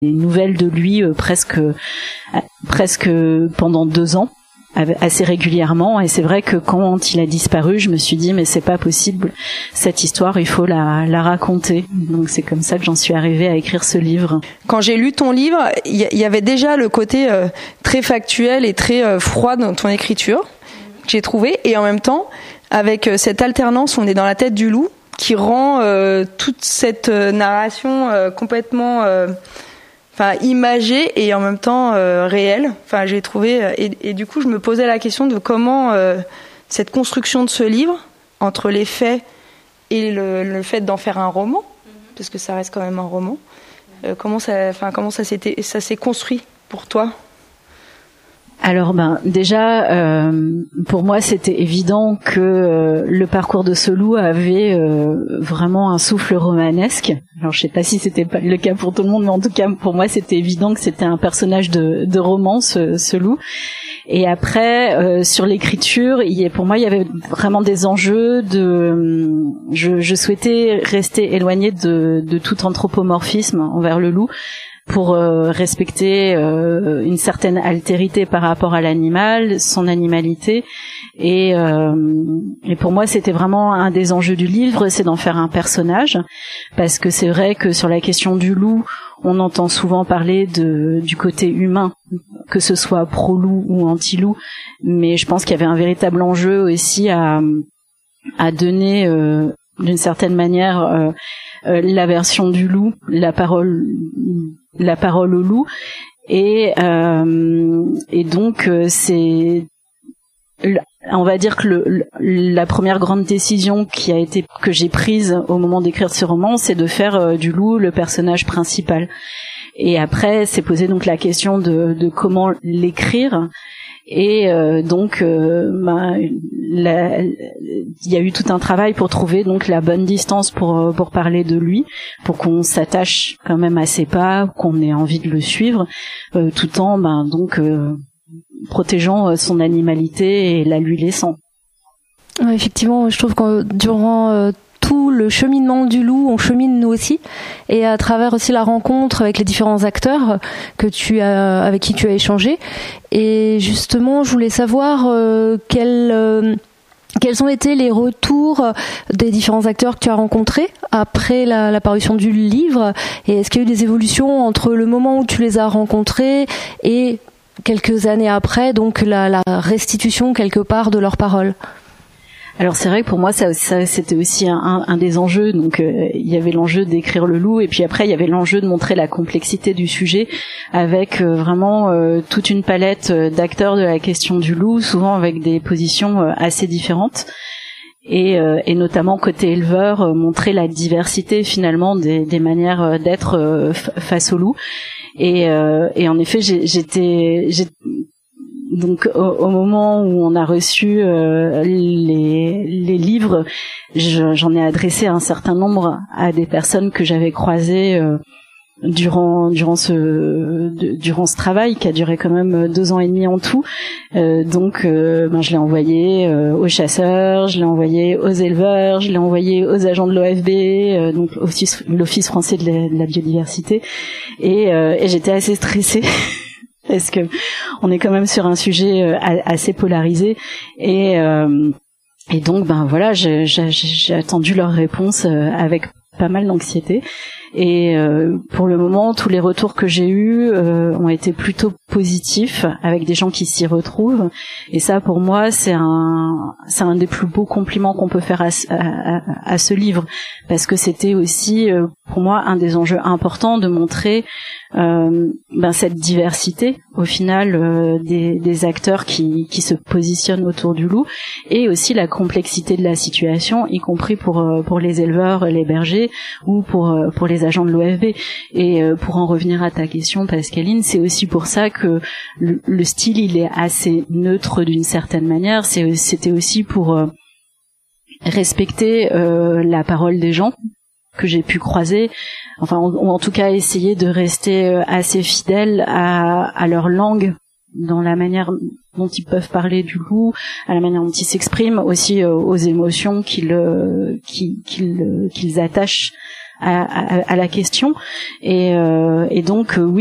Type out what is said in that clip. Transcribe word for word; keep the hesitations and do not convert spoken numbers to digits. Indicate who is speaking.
Speaker 1: nouvelles de lui euh, presque euh, presque pendant deux ans, assez régulièrement. Et c'est vrai que quand il a disparu, je me suis dit mais c'est pas possible, cette histoire il faut la, la raconter. Donc c'est comme ça que j'en suis arrivée à écrire ce livre.
Speaker 2: Quand j'ai lu ton livre, il y, y avait déjà le côté euh, très factuel et très euh, froid dans ton écriture que j'ai trouvé, et en même temps avec euh, cette alternance, on est dans la tête du loup, qui rend euh, toute cette euh, narration euh, complètement euh, enfin imagée et en même temps euh, réelle. Enfin, j'ai trouvé euh, et, et du coup, je me posais la question de comment euh, cette construction de ce livre entre les faits et le, le fait d'en faire un roman, parce que ça reste quand même un roman. Euh, comment ça, enfin comment ça s'était, ça s'est construit pour toi?
Speaker 1: Alors ben déjà euh, pour moi c'était évident que euh, le parcours de ce loup avait euh, vraiment un souffle romanesque. Alors je sais pas si c'était pas le cas pour tout le monde, mais en tout cas pour moi c'était évident que c'était un personnage de, de roman, ce, ce loup. Et après euh, sur l'écriture, il y a, pour moi il y avait vraiment des enjeux de je, je souhaitais rester éloignée de, de tout anthropomorphisme envers le loup, pour euh, respecter euh, une certaine altérité par rapport à l'animal, son animalité. Et, euh, et pour moi, c'était vraiment un des enjeux du livre, c'est d'en faire un personnage, parce que c'est vrai que sur la question du loup, on entend souvent parler de, du côté humain, que ce soit pro-loup ou anti-loup, mais je pense qu'il y avait un véritable enjeu aussi à, à donner, euh, d'une certaine manière, euh, euh, la version du loup, la parole la parole au loup, et euh, et donc euh, c'est on va dire que le, la première grande décision qui a été que j'ai prise au moment d'écrire ce roman, c'est de faire euh, du loup le personnage principal. Et après c'est posé donc la question de de comment l'écrire. Et euh, donc euh, bah, il y a eu tout un travail pour trouver donc la bonne distance pour pour parler de lui, pour qu'on s'attache quand même à ses pas, qu'on ait envie de le suivre, euh, tout en ben donc euh, protégeant son animalité et la lui laissant.
Speaker 3: Ouais, effectivement, je trouve que durant euh, tout le cheminement du loup, on chemine nous aussi, et à travers aussi la rencontre avec les différents acteurs que tu as, avec qui tu as échangé. Et justement, je voulais savoir euh, quel, euh, quels ont été les retours des différents acteurs que tu as rencontrés après la, la parution du livre, et est-ce qu'il y a eu des évolutions entre le moment où tu les as rencontrés et quelques années après, donc la, la restitution quelque part de leurs paroles?
Speaker 1: Alors c'est vrai que pour moi ça, ça c'était aussi un, un des enjeux. Donc euh, il y avait l'enjeu d'écrire le loup, et puis après il y avait l'enjeu de montrer la complexité du sujet avec euh, vraiment euh, toute une palette d'acteurs de la question du loup, souvent avec des positions euh, assez différentes. Et, euh, et notamment côté éleveur, euh, montrer la diversité finalement des, des manières d'être euh, f- face au loup. Et, euh, et en effet j'ai, j'étais j'ai, donc au, au moment où on a reçu euh, les, les livres, je, j'en ai adressé un certain nombre à des personnes que j'avais croisées euh, durant durant ce de, durant ce travail qui a duré quand même deux ans et demi en tout. Euh, donc euh, ben je l'ai envoyé euh, aux chasseurs, je l'ai envoyé aux éleveurs, je l'ai envoyé aux agents de l'O F B, euh, donc l'Office, l'Office français de la, de la biodiversité, et, euh, et j'étais assez stressée. Parce que on est quand même sur un sujet euh, assez polarisé, et euh, et donc ben voilà, j'ai, j'ai, j'ai attendu leur réponse euh, avec pas mal d'anxiété. Et euh, pour le moment, tous les retours que j'ai eus euh, ont été plutôt positifs, avec des gens qui s'y retrouvent. Et ça, pour moi, c'est un, c'est un des plus beaux compliments qu'on peut faire à, à, à, à ce livre, parce que c'était aussi, euh, pour moi, un des enjeux importants de montrer euh, ben cette diversité, au final, euh, des, des acteurs qui, qui se positionnent autour du loup, et aussi la complexité de la situation, y compris pour euh, pour les éleveurs, les bergers, ou pour euh, pour les agents de l'O F B. Et euh, pour en revenir à ta question, Pascaline, c'est aussi pour ça que le, le style il est assez neutre d'une certaine manière. C'est, c'était aussi pour euh, respecter euh, la parole des gens que j'ai pu croiser, enfin ou en tout cas essayer de rester euh, assez fidèle à, à leur langue, dans la manière dont ils peuvent parler du loup, à la manière dont ils s'expriment, aussi euh, aux émotions qu'ils, euh, qu'ils, qu'ils, euh, qu'ils attachent à, à, à la question. Et, euh, et donc, oui,